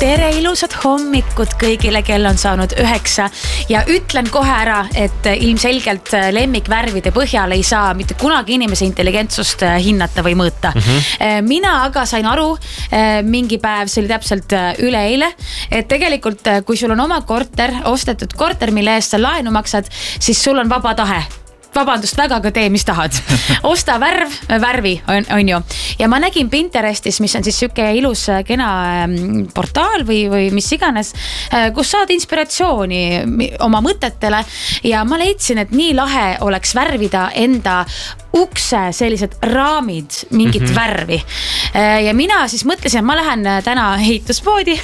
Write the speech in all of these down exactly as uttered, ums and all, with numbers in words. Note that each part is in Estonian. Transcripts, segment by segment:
tere ilusat hommikut kõigile, kell on saanud üheksa ja ütlen kohe ära, et ilmselgelt lemmikvärvide põhjal ei saa mitte kunagi inimese intelligentsust hinnata või mõõta. Mm-hmm. Mina aga sain aru mingi päev, see oli täpselt üleeile, et tegelikult kui sul on oma korter, ostetud korter, mille eest sa laenu maksad, siis sul on vaba tahe. Vabandust, väga ka tee, mis tahad. Osta värv, värvi on, on ju. Ja ma nägin Pinterestis, mis on siis süke ilus kena portaal või, või mis iganes, kus saad inspiratsiooni oma mõtetele. Ja ma leidsin, et nii lahe oleks värvida enda ukse sellised raamid, mingit mm-hmm. värvi. Ja mina siis mõtlesin, et ma lähen täna ehituspoodi,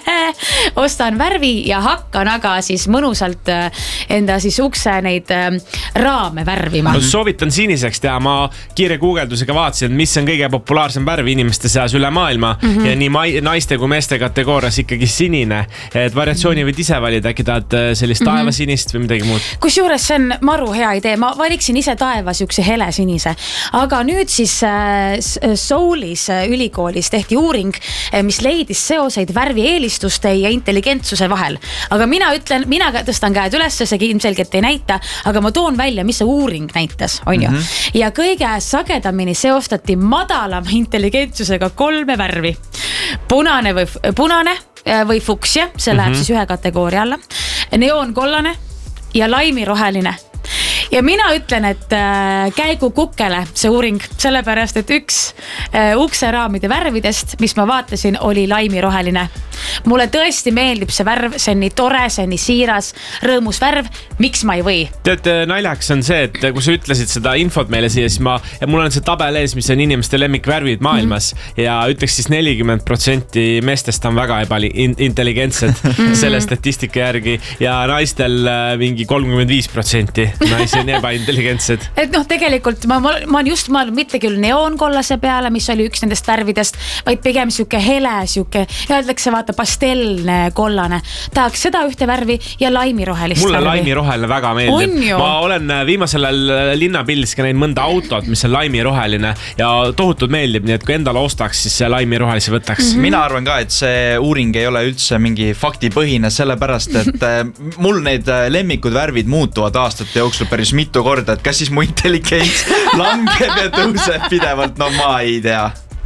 ostan värvi ja hakkan aga siis mõnusalt enda siis ukse neid raame värvima. No, soovitan siniseks teha, ma kiire guugeldusega vaatasin, mis on kõige populaarsen värv inimeste seas üle maailma mm-hmm. ja nii ma- naiste kui meeste kategoorias ikkagi sinine, et variatsiooni võid ise valida, äkki tahad sellist mm-hmm. taevasinist või midagi muud. Kusjuures see on maru hea idee, ma valiksin ise taevas üks hele sinise. Aga nüüd siis äh, Soulis äh, ülikoolis tehti uuring, äh, mis leidis seoseid värvi eelistuste ja intelligentsuse vahel. Aga mina ütlen, mina tõstan käed üles, see ilmselgelt ei näita, aga ma toon välja, mis see uuring näitas, on ju. Mm-hmm. Ja kõige sagedamini seostati madalam intelligentsusega kolme värvi. Punane või, punane või fuksja, see läheb mm-hmm. siis ühe kategooria alla. Neoonkollane ja laimiroheline. Ja mina ütlen, et äh, käigu kukele see uuring, sellepärast, et üks äh, ukseraamide värvidest, mis ma vaatasin, oli laimiroheline. Mulle tõesti meeldib see värv, see on nii tore, see on nii siiras, rõõmus värv, miks ma ei või? Tead, naljaks on see, et kui sa ütlesid seda infot meile siia, siis ma, ja mul on see tabel ees, mis on inimeste lemmikvärvid maailmas mm-hmm. ja ütleks siis nelikümmend protsenti meestest on väga ebaintelligentsed mm-hmm. selle statistika järgi ja naistel mingi kolmkümmend viis protsenti naisi on ebaintelligentsed. Et noh, tegelikult ma, ma, ma on just mõelnud mitte küll neoonkollase peale, mis oli üks nendest värvidest, vaid pigem siuke hele, siuke, öeldakse vaata pastelne kollane. Tahaks seda ühte värvi ja laimirohelist Mulle värvi. Mulle laimiroheline väga meeldib. Ma olen viimasel linnapildis ka näinud mõnda autot, mis on laimiroheline ja tohutult meeldib, nii et kui endale ostaks, siis see laimirohelise võtaks. Mm-hmm. Mina arvan ka, et see uuring ei ole üldse mingi faktipõhine, sellepärast, et mul need lemmikud värvid muutuvad aastate jooksul päris mitu korda, et kas siis mu intelligents langeb ja tõuseb pidevalt, no ma ei tea.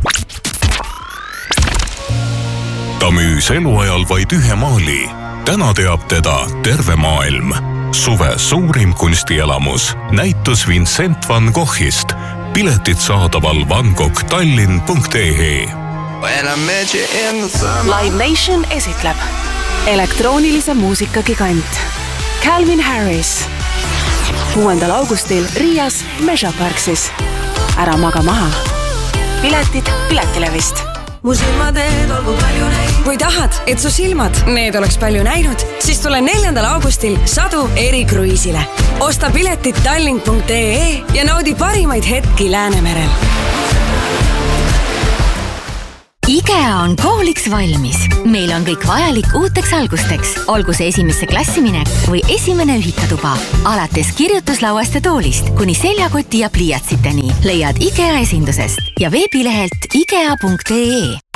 Ta müüs eluajal vaid ühe maali. Täna teab teda terve maailm. Suve suurim kunstielamus. Näitus Vincent van Goghist. Piletid saadaval van gogh tallinn punkt ee. Live Nation esitleb elektroonilise muusika gigant Calvin Harris kuuendal augustil Riias Measure Parksis. Ära maga maha. Piletid Piletilevist. Mu silmateed olgu palju näinud. Kui tahad, et su silmad need oleks palju näinud, siis tule neljandal augustil Sadu erikruiisile. Osta piletid tallinn punkt ee ja naudi parimaid hetki Läänemerel. IKEA on kooliks valmis. Meil on kõik vajalik uuteks algusteks. Olgu see esimesse klassiminek või esimene ühikatuba. Alates kirjutuslauast ja toolist kuni seljakoti ja pliiatsiteni leiad IKEA esindusest ja veebilehelt ikea punkt ee.